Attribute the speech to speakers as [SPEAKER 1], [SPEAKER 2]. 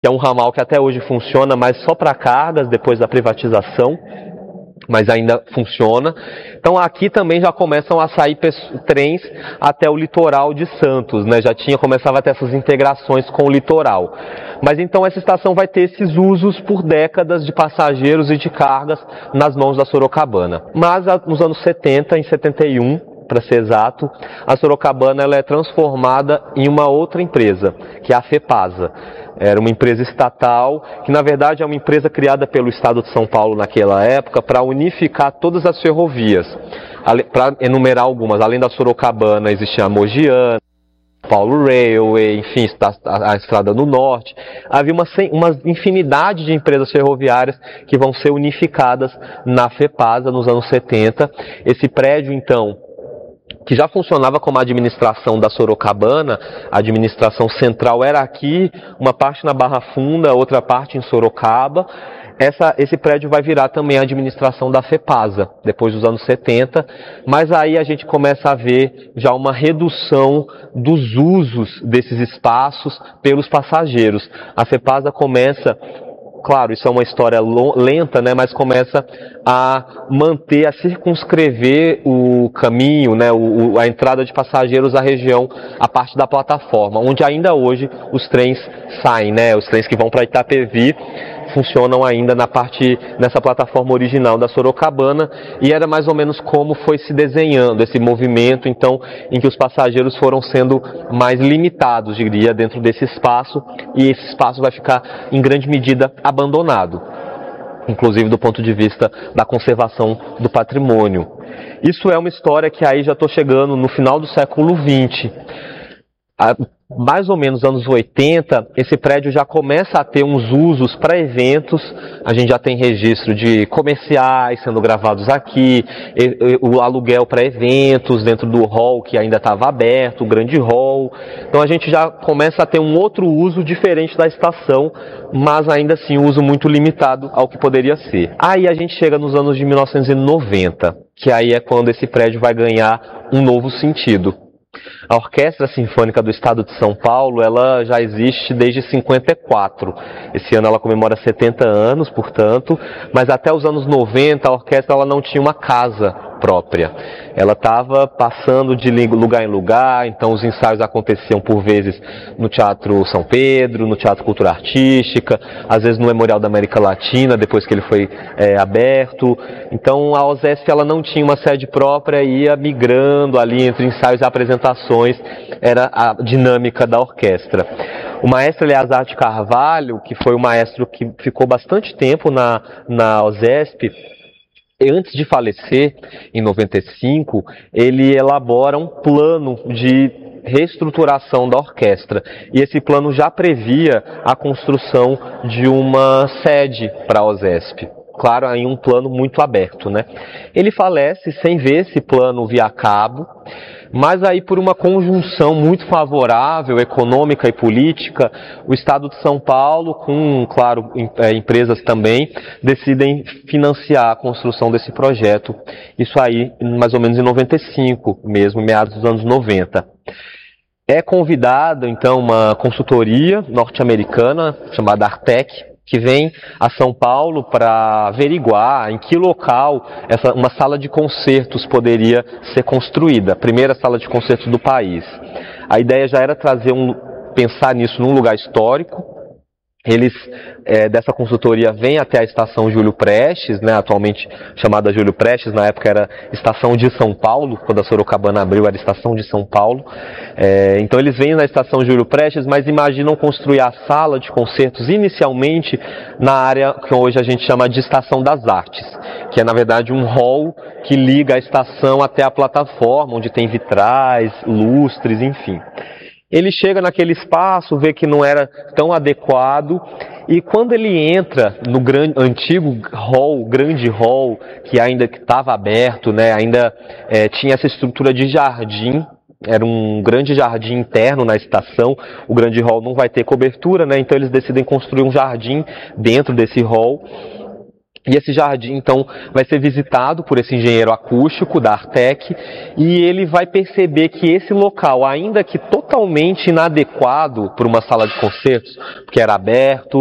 [SPEAKER 1] que é um ramal que até hoje funciona, mas só para cargas depois da privatização, mas ainda funciona. Então aqui também já começam a sair trens até o litoral de Santos, né? Começava a ter essas integrações com o litoral. Mas então essa estação vai ter esses usos por décadas de passageiros e de cargas nas mãos da Sorocabana. Mas nos anos 70, em 71, para ser exato, a Sorocabana ela é transformada em uma outra empresa, que é a FEPASA. Era uma empresa estatal, que na verdade é uma empresa criada pelo Estado de São Paulo naquela época para unificar todas as ferrovias. Para enumerar algumas, além da Sorocabana existia a Mogiana, Paulo Railway, enfim, a Estrada do Norte. Havia uma infinidade de empresas ferroviárias que vão ser unificadas na FEPASA nos anos 70. Esse prédio, então, que já funcionava como a administração da Sorocabana, a administração central era aqui, uma parte na Barra Funda, outra parte em Sorocaba. Esse prédio vai virar também a administração da FEPASA, depois dos anos 70, mas aí a gente começa a ver já uma redução dos usos desses espaços pelos passageiros. A FEPASA começa... Claro, isso é uma história lenta, né, mas começa a manter, a circunscrever o caminho, né, a entrada de passageiros à região, a parte da plataforma, onde ainda hoje os trens saem, né, os trens que vão para Itapevi funcionam ainda nessa plataforma original da Sorocabana, e era mais ou menos como foi se desenhando esse movimento, então, em que os passageiros foram sendo mais limitados, diria, dentro desse espaço, e esse espaço vai ficar, em grande medida, abandonado, inclusive do ponto de vista da conservação do patrimônio. Isso é uma história que aí já estou chegando no final do século XX. Mais ou menos anos 80, esse prédio já começa a ter uns usos para eventos. A gente já tem registro de comerciais sendo gravados aqui, o aluguel para eventos dentro do hall que ainda estava aberto, o grande hall. Então a gente já começa a ter um outro uso diferente da estação, mas ainda assim um uso muito limitado ao que poderia ser. Aí a gente chega nos anos de 1990, que aí é quando esse prédio vai ganhar um novo sentido. A Orquestra Sinfônica do Estado de São Paulo, ela já existe desde 54. Esse ano ela comemora 70 anos, portanto, mas até os anos 90 a orquestra ela não tinha uma casa própria. Ela estava passando de lugar em lugar, então os ensaios aconteciam por vezes no Teatro São Pedro, no Teatro Cultura Artística, às vezes no Memorial da América Latina, depois que ele foi aberto. Então a OSESP ela não tinha uma sede própria e ia migrando ali entre ensaios e apresentações, era a dinâmica da orquestra. O maestro Eleazar de Carvalho, que foi o maestro que ficou bastante tempo na OSESP, antes de falecer, em 95, ele elabora um plano de reestruturação da orquestra. E esse plano já previa a construção de uma sede para a OSESP. Claro, aí um plano muito aberto, né? Ele falece sem ver esse plano via cabo, mas aí por uma conjunção muito favorável, econômica e política, o Estado de São Paulo, com, claro, empresas também, decidem financiar a construção desse projeto. Isso aí mais ou menos em 95 mesmo, meados dos anos 90. É convidada, então, uma consultoria norte-americana chamada Artec, que vem a São Paulo para averiguar em que local uma sala de concertos poderia ser construída, a primeira sala de concertos do país. A ideia já era pensar nisso num lugar histórico. Eles, dessa consultoria, vêm até a estação Júlio Prestes, né, atualmente chamada Júlio Prestes, na época era Estação de São Paulo, quando a Sorocabana abriu era Estação de São Paulo. Então eles vêm na estação Júlio Prestes, mas imaginam construir a sala de concertos inicialmente na área que hoje a gente chama de Estação das Artes, que é na verdade um hall que liga a estação até a plataforma, onde tem vitrais, lustres, enfim. Ele chega naquele espaço, vê que não era tão adequado, e quando ele entra no antigo hall, grande hall, que ainda estava aberto, né, ainda tinha essa estrutura de jardim, era um grande jardim interno na estação, o grande hall não vai ter cobertura, né, então eles decidem construir um jardim dentro desse hall. E esse jardim, então, vai ser visitado por esse engenheiro acústico da Artec e ele vai perceber que esse local, ainda que totalmente inadequado para uma sala de concertos, porque era aberto,